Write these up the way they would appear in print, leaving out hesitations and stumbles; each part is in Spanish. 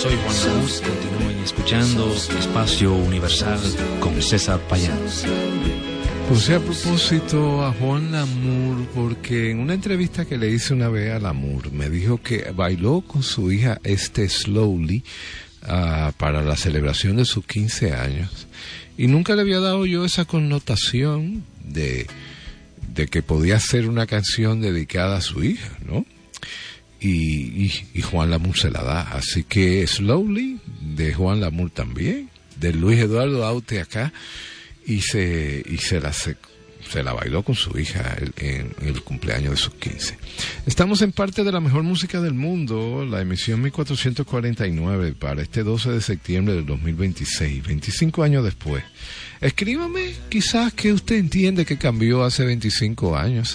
Soy Juan Lamus, continúen escuchando Espacio Universal con César Payán. Puse a propósito a Juan Lamour porque en una entrevista que le hice una vez a Lamour me dijo que bailó con su hija Slowly para la celebración de sus 15 años y nunca le había dado yo esa connotación de que podía ser una canción dedicada a su hija, ¿no? Y Juan Lamour se la da, así que Slowly de Juan Lamour también, de Luis Eduardo Aute acá, y se la bailó con su hija en el cumpleaños de sus 15. Estamos en parte de la mejor música del mundo, la emisión 1449 para este 12 de septiembre del 2026, 25 años después. Escríbame quizás que usted entiende que cambió hace 25 años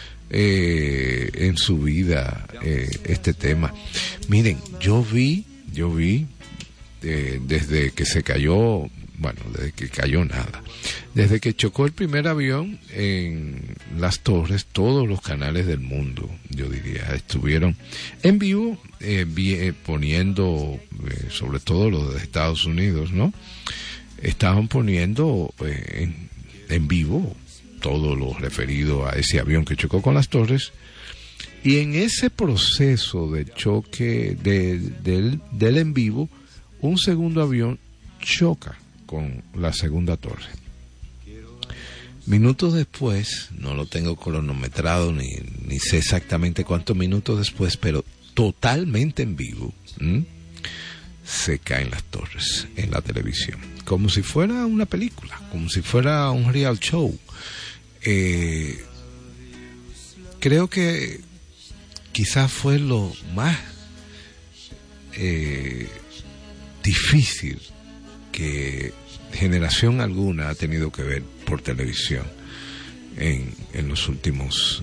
en su vida este tema. Miren, yo vi desde que se cayó, bueno, desde que cayó nada, desde que chocó el primer avión en Las Torres, todos los canales del mundo, yo diría, estuvieron en vivo poniendo, sobre todo los de Estados Unidos, ¿no? Estaban poniendo en vivo todo lo referido a ese avión que chocó con Las Torres, y en ese proceso de choque del en vivo, un segundo avión choca con la segunda torre. Minutos después, no lo tengo cronometrado ni sé exactamente cuántos minutos después, pero totalmente en vivo, se caen Las Torres en la televisión, como si fuera una película, como si fuera un real show. Creo que quizás fue lo más difícil que generación alguna ha tenido que ver por televisión en los últimos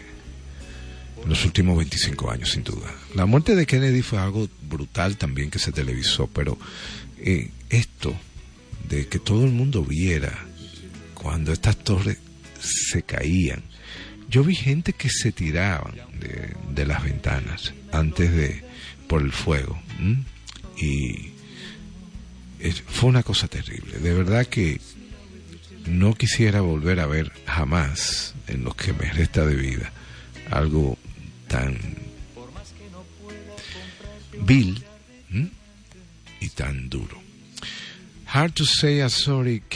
25 años, sin duda. La muerte de Kennedy fue algo brutal también que se televisó, pero esto de que todo el mundo viera cuando estas torres se caían, yo vi gente que se tiraban de las ventanas por el fuego, y fue una cosa terrible. De verdad que no quisiera volver a ver jamás en lo que me resta de vida algo tan vil y tan duro. Hard to say a sorry